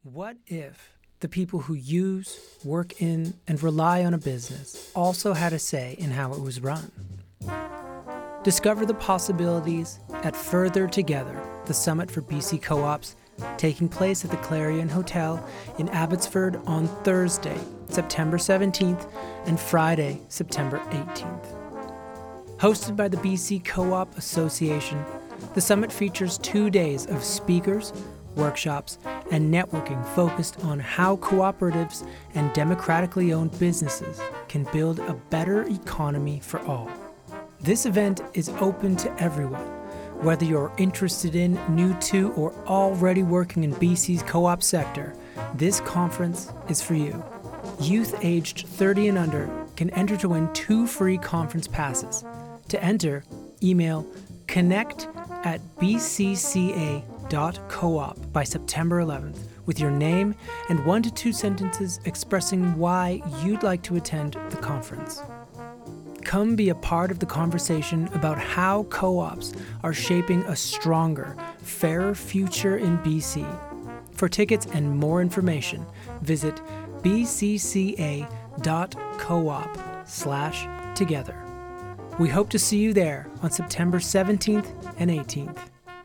What if the people who use, work in, and rely on a business also had a say in how it was run? Discover the possibilities at Further Together, the Summit for BC Co-ops, taking place at the Clarion Hotel in Abbotsford on Thursday, September 17th, and Friday, September 18th. Hosted by the BC Co-op Association, the summit features 2 days of speakers, workshops, and networking focused on how cooperatives and democratically owned businesses can build a better economy for all. This event is open to everyone, whether you're interested in, new to, or already working in BC's co-op sector. This conference is for you. Youth aged 30 and under can enter to win 2 free conference passes. To enter, email connect@bcca.coop by September 11th with your name and 1 to 2 sentences expressing why you'd like to attend the conference. Come be a part of the conversation about how co-ops are shaping a stronger, fairer future in BC. For tickets and more information, visit bcca.coop/together. We hope to see you there on September 17th and 18th.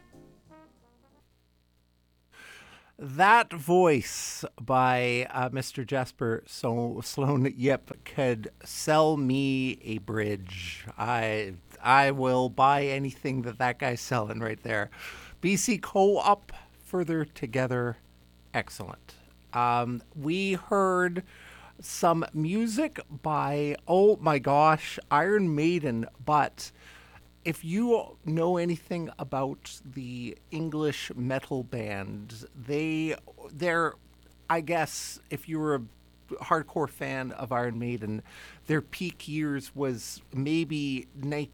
That voice by Mr. Jasper Sloan Yip could sell me a bridge. I will buy anything that guy's selling right there. BC Co-op, Further Together, excellent. We heard some music by, oh my gosh, Iron Maiden, but if you know anything about the English metal band, they're, I guess, if you were a hardcore fan of Iron Maiden, their peak years was maybe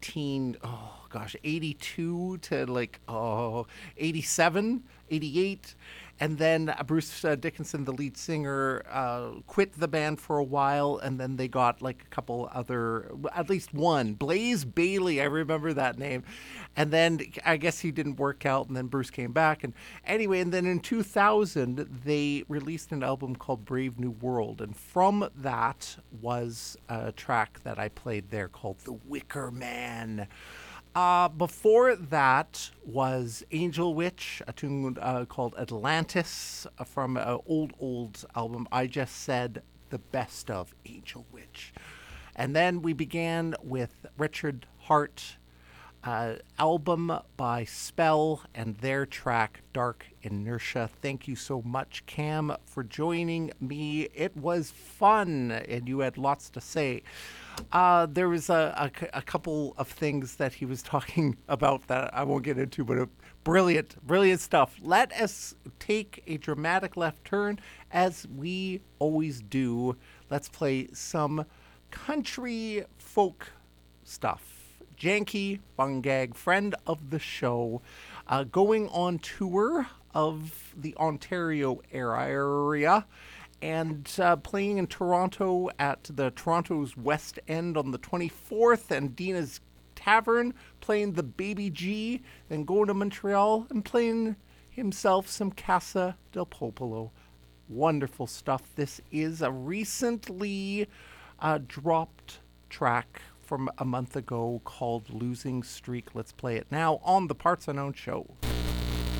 82 to 87, 88. And then Bruce Dickinson, the lead singer, quit the band for a while, and then they got like a couple other, at least one, Blaze Bayley, I remember that name. And then I guess he didn't work out, and then Bruce came back. And anyway, and then in 2000, they released an album called Brave New World. And from that was a track that I played there called The Wicker Man. Before that was Angel Witch, a tune called Atlantis from an old album. I just said the best of Angel Witch. And then we began with Richard Hart, album by Spell and their track Dark Inertia. Thank you so much, Cam, for joining me. It was fun, and you had lots to say. There was a couple of things that he was talking about that I won't get into, but brilliant stuff. Let us take a dramatic left turn, as we always do. Let's play some country folk stuff. Janky Bungag, friend of the show, going on tour of the Ontario area, and playing in Toronto at the Toronto's West End on the 24th, and Dina's Tavern, playing the Baby G, then going to Montreal and playing himself some Casa del Popolo. Wonderful stuff. This is a recently dropped track from a month ago called Losing Streak. Let's play it now on the Parts Unknown Show.